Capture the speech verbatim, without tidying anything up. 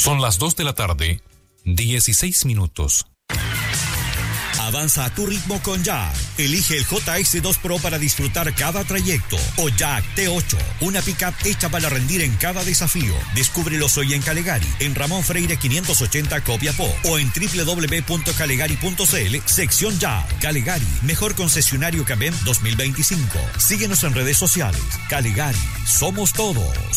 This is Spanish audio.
Son las dos de la tarde, dieciséis minutos. Avanza a tu ritmo con Jack. Elige el J S dos Pro para disfrutar cada trayecto. O Jack T ocho, una pickup hecha para rendir en cada desafío. Descúbrelos hoy en Calegari, en Ramón Freire quinientos ochenta Copiapó, o en doble u doble u doble u punto calegari punto c l, sección Jack. Calegari, mejor concesionario K B E M dos mil veinticinco. Síguenos en redes sociales. Calegari, somos todos.